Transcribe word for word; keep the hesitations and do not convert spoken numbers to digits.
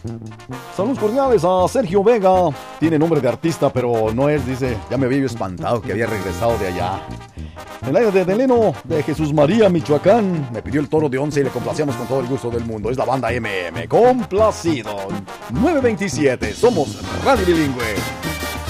Saludos cordiales a Sergio Vega. Tiene nombre de artista, pero no es, dice. Ya me había yo espantado que había regresado de allá. El aire de Deleno, de Jesús María, Michoacán. Me pidió el toro de once y le complacíamos con todo el gusto del mundo. Es la banda M M. Complacido. nueve veintisiete. Somos Radio Bilingüe.